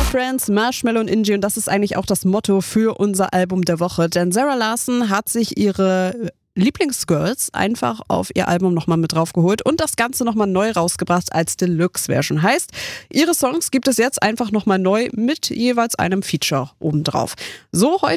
Friends, Marshmello und Inji, und das ist eigentlich auch das Motto für unser Album der Woche, denn Sarah Larsson hat sich ihre Lieblingsgirls einfach auf ihr Album nochmal mit draufgeholt und das Ganze nochmal neu rausgebracht als Deluxe-Version. Heißt, ihre Songs gibt es jetzt einfach nochmal neu mit jeweils einem Feature obendrauf. So heute